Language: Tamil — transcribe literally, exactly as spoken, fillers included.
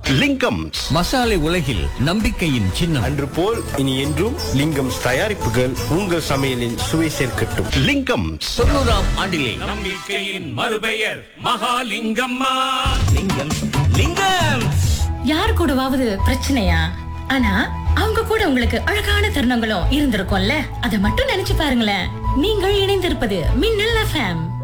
லிங்கம்ஸ். மசாலை உலகில் நம்பிக்கையின் சின்னம். அன்று போல் இனி என்றும் லிங்கம் தயாரிப்புகள் உங்கள் சமையலில் சுவை சேர்க்கட்டும். லிங்கம்ஸ். தொண்ணூறாம் ஆண்டிலே நம்பிக்கையின் மறுபெயர் மகாலிங்கம்மா. லிங்கம் லிங்கம். யார் கூடவாவது பிரச்சனையா? ஆனா அவங்க கூட உங்களுக்கு அழகான தருணங்களும் இருந்திருக்கும்ல. அதை மட்டும் நினைச்சு பாருங்களேன். நீங்கள் இணைந்திருப்பது மின்னல் எஃப்எம்.